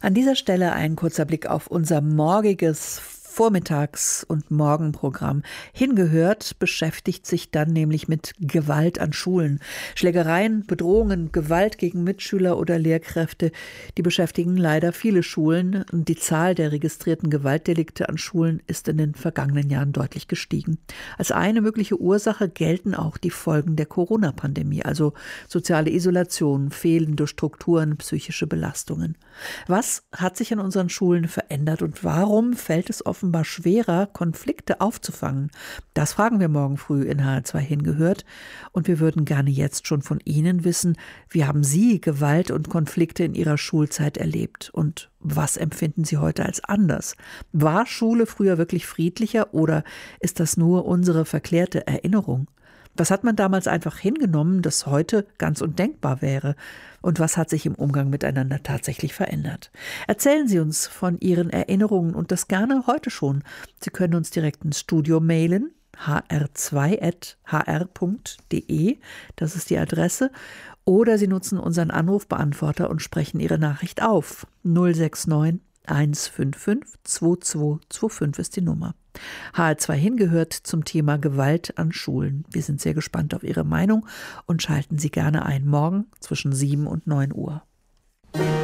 An dieser Stelle ein kurzer Blick auf unser morgiges Vormittags- und Morgenprogramm. Hingehört beschäftigt sich dann nämlich mit Gewalt an Schulen. Schlägereien, Bedrohungen, Gewalt gegen Mitschüler oder Lehrkräfte, die beschäftigen leider viele Schulen. Und die Zahl der registrierten Gewaltdelikte an Schulen ist in den vergangenen Jahren deutlich gestiegen. Als eine mögliche Ursache gelten auch die Folgen der Corona-Pandemie, also soziale Isolation, fehlende Strukturen, psychische Belastungen. Was hat sich an unseren Schulen verändert und warum fällt es offenbar schwerer, Konflikte aufzufangen? Das fragen wir morgen früh in HR2 hingehört. Und wir würden gerne jetzt schon von Ihnen wissen, wie haben Sie Gewalt und Konflikte in Ihrer Schulzeit erlebt? Und was empfinden Sie heute als anders? War Schule früher wirklich friedlicher oder ist das nur unsere verklärte Erinnerung? Was hat man damals einfach hingenommen, das heute ganz undenkbar wäre? Und was hat sich im Umgang miteinander tatsächlich verändert? Erzählen Sie uns von Ihren Erinnerungen und das gerne heute schon. Sie können uns direkt ins Studio mailen, hr2@hr.de, das ist die Adresse. Oder Sie nutzen unseren Anrufbeantworter und sprechen Ihre Nachricht auf. 069 155 2225 ist die Nummer. HR2 hingehört zum Thema Gewalt an Schulen. Wir sind sehr gespannt auf Ihre Meinung und schalten Sie gerne ein morgen zwischen 7 und 9 Uhr.